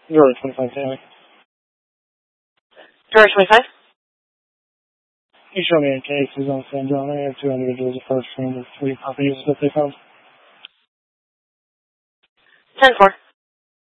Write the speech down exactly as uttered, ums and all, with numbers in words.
Zero twenty-five Tammy. Zero twenty-five. You show me in cases on San John. I have two individuals at first room with three puppies that they found. Ten four.